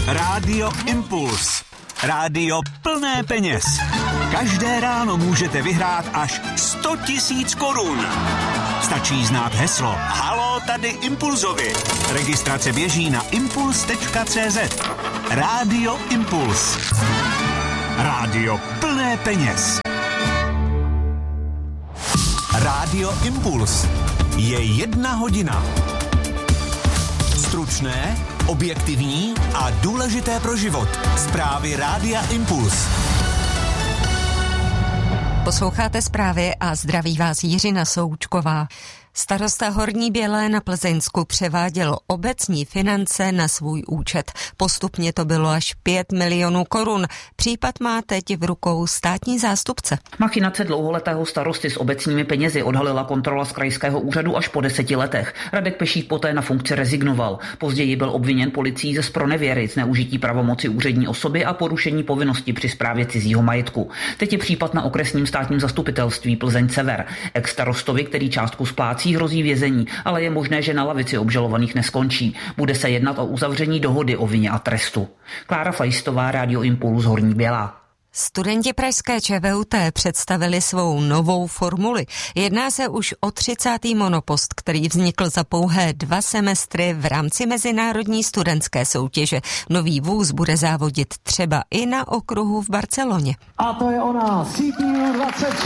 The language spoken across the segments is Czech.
Rádio Impuls. Rádio plné peněz. Každé ráno můžete vyhrát až 100 000 korun. Stačí znát heslo Haló, tady Impulzovi. Registrace běží na impuls.cz. Rádio Impuls. Rádio plné peněz. Rádio Impuls. Je 1 hodina. Stručné, objektivní a důležité pro život. Zprávy Rádia Impuls. Posloucháte zprávy a zdraví vás Jiřina Součková. Starosta Horní Bělé na Plzeňsku převáděl obecní finance na svůj účet. Postupně to bylo až 5 milionů korun. Případ má teď v rukou státní zástupce. Machinace dlouholetého starosty s obecními penězi odhalila kontrola z krajského úřadu až po 10 letech. Radek Pešík poté na funkci rezignoval. Později byl obviněn policií ze zpronevěry, zneužití pravomoci úřední osoby a porušení povinnosti při správě cizího majetku. Teď je případ na okresním státním zastupitelství Plzeň Sever. Ex-starostovi, který částku splácí, hrozí vězení, ale je možné, že na lavici obžalovaných neskončí. Bude se jednat o uzavření dohody o vině a trestu. Klára Fajstová, Rádio Impuls, Horní Bělá. Studenti pražské ČVUT představili svou novou formuli. Jedná se už o 30. monopost, který vznikl za pouhé 2 semestry v rámci mezinárodní studentské soutěže. Nový vůz bude závodit třeba i na okruhu v Barceloně. A to je ona, Sítník 26.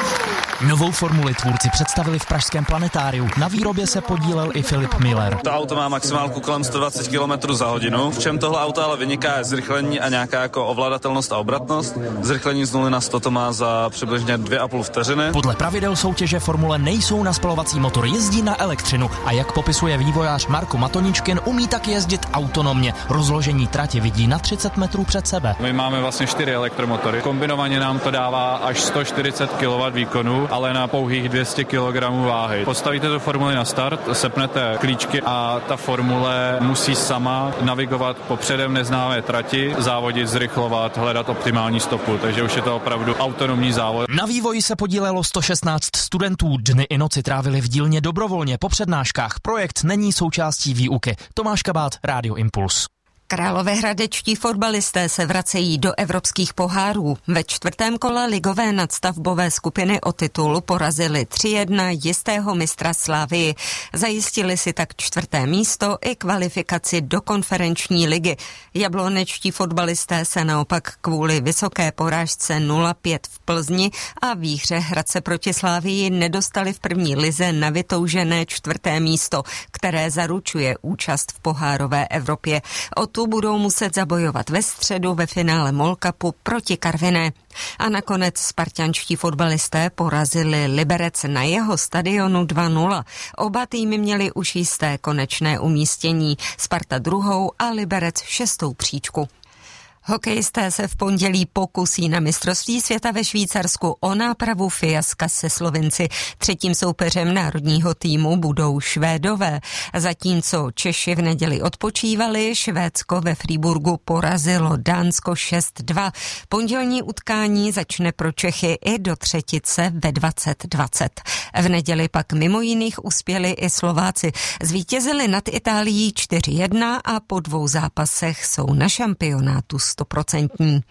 Novou formuli tvůrci představili v pražském planetáriu. Na výrobě se podílel i Filip Miller. To auto má maximálku kolem 120 km za hodinu. V čem tohle auto ale vyniká je zrychlení a nějaká jako ovladatelnost a obratnost. Zrychlení z 0 na 100 to má za přibližně 2,5 vteřiny. Podle pravidel soutěže formule nejsou na spalovací motor, jezdí na elektřinu a jak popisuje vývojář Marko Matoničkin, umí tak jezdit autonomně. Rozložení trati vidí na 30 metrů před sebe. My máme vlastně 4 elektromotory. Kombinovaně nám to dává až 140 kW výkonu, ale na pouhých 200 kg váhy. Postavíte tu formuli na start, sepnete klíčky a ta formule musí sama navigovat po předem neznámé trati, závodit, zrychlovat, hledat optimální stopu, takže už je to opravdu autonomní závod. Na vývoji se podílelo 116 studentů, dny i noci trávili v dílně dobrovolně po přednáškách. Projekt není součástí výuky. Tomáš Kabát, Rádio Impuls. Královéhradečtí fotbalisté se vracejí do evropských pohárů. Ve 4. kole ligové nadstavbové skupiny o titul porazili 3-1 jistého mistra Slavii. Zajistili si tak 4. místo i kvalifikaci do konferenční ligy. Jablonečtí fotbalisté se naopak kvůli vysoké porážce 0-5 v Plzni a výhře Hradce proti Slavii nedostali v první lize na vytoužené 4. místo, které zaručuje účast v pohárové Evropě. Tu budou muset zabojovat ve středu ve finále MOL Cupu proti Karviné. A nakonec spartanští fotbalisté porazili Liberec na jeho stadionu 2-0. Oba týmy měli už jisté konečné umístění. Sparta 2. a Liberec 6. příčku. Hokejisté se v pondělí pokusí na mistrovství světa ve Švýcarsku o nápravu fiaska se Slovinci. 3. soupeřem národního týmu budou Švédové. Zatímco Češi v neděli odpočívali, Švédsko ve Freiburgu porazilo Dánsko 6-2. Pondělní utkání začne pro Čechy i do třetice ve 20:20. V neděli pak mimo jiných uspěli i Slováci. Zvítězili nad Itálií 4-1 a po 2 zápasech jsou na šampionátu 100%.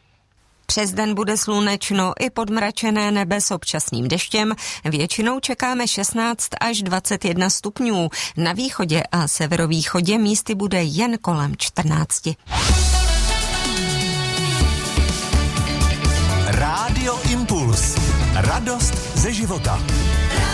Přes den bude slunečno i podmračené nebe s občasným deštěm. Většinou čekáme 16 až 21 stupňů. Na východě a severovýchodě místy bude jen kolem 14. Rádio Impuls. Radost ze života.